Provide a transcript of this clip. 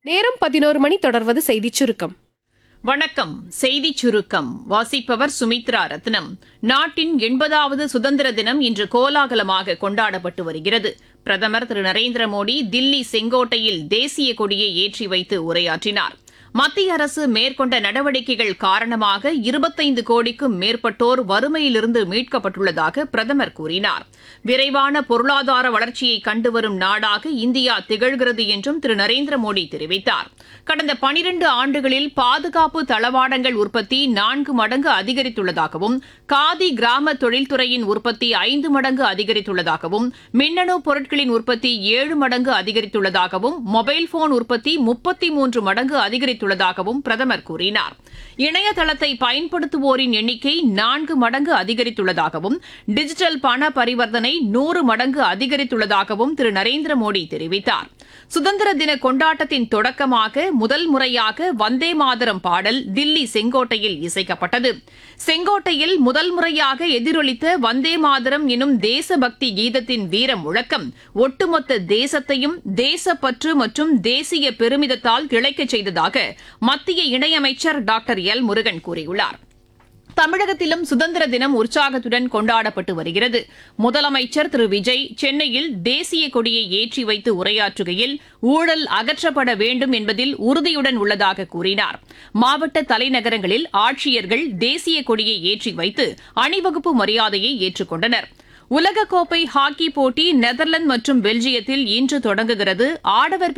நேரம் 11 மணி. தொடர்வது செய்திச் சுருக்கம். வணக்கம். செய்திச் சுருக்கம் வாசிப்பவர் சுமித்ரா ரத்னம். நாட்டின் 80வது சுதந்திர தினம் இன்று கோலாகலமாக கொண்டாடப்பட்டு வருகிறது. பிரதமர் திரு நரேந்திர மோடி தில்லி செங்கோட்டையில் தேசிய கொடியை ஏற்றி வைத்து உரையாற்றினார். மத்திய அரசு மேற்கொண்ட நடவடிக்கைகள் காரணமாக 25 கோடிக்கும் மேற்பட்டோர் வறுமையிலிருந்து மீட்கப்பட்டுள்ளதாக பிரதமர் கூறினார். விரைவான பொருளாதார வளர்ச்சியை கண்டுவரும் நாடாக இந்தியா திகழ்கிறது என்றும் திரு நரேந்திர மோடி தெரிவித்தார். கடந்த 12 ஆண்டுகளில் பாதுகாப்பு தளவாடங்கள் உற்பத்தி 4 மடங்கு அதிகரித்துள்ளதாகவும், காதி கிராம தொழில்துறையின் உற்பத்தி 5 மடங்கு அதிகரித்துள்ளதாகவும், மின்னணு பொருட்களின் உற்பத்தி 7 மடங்கு அதிகரித்துள்ளதாகவும், மொபைல் போன் உற்பத்தி 33 மடங்கு அதிகரித்துள்ளதாகவும் பிரதமர் கூறினார். இணையதளத்தை பயன்படுத்துவோரின் எண்ணிக்கை 4 மடங்கு அதிகரித்துள்ளதாகவும், டிஜிட்டல் பண பரிவர்த்தனை 100 மடங்கு அதிகரித்துள்ளதாகவும் திரு நரேந்திர மோடி தெரிவித்தார். சுதந்திர தின கொண்டாட்டத்தின் தொடக்கமாக முதல் முறையாக வந்தே மாதரம் பாடல் தில்லி செங்கோட்டையில் இசைக்கப்பட்டது. செங்கோட்டையில் முதல் முறையாக எதிரொலித்த வந்தே மாதரம் எனும் தேசபக்தி கீதத்தின் வீர முழக்கம் ஒட்டுமொத்த தேசத்தையும் தேசப்பற்று மற்றும் தேசிய பெருமிதத்தால் திளைக்கச் செய்ததாக மத்திய இணையமைச்சர் டாக்டர் எல் முருகன் கூறியுள்ளார். தமிழகத்திலும் சுதந்திர தினம் உற்சாகத்துடன் கொண்டாடப்பட்டு வருகிறது. முதலமைச்சர் திரு விஜய் சென்னையில் தேசிய கொடியை ஏற்றி வைத்து உரையாற்றுகையில் ஊழல் அகற்றப்பட வேண்டும் என்பதில் உறுதியுடன் உள்ளதாக கூறினார். மாவட்ட தலைநகரங்களில் ஆட்சியர்கள் தேசிய கொடியை ஏற்றி வைத்து அணிவகுப்பு மரியாதையை ஏற்றுக்கொண்டனர். உலகக்கோப்பை ஹாக்கி போட்டி நெதர்லாந்து மற்றும் பெல்ஜியத்தில் இன்று தொடங்குகிறது. ஆடவர்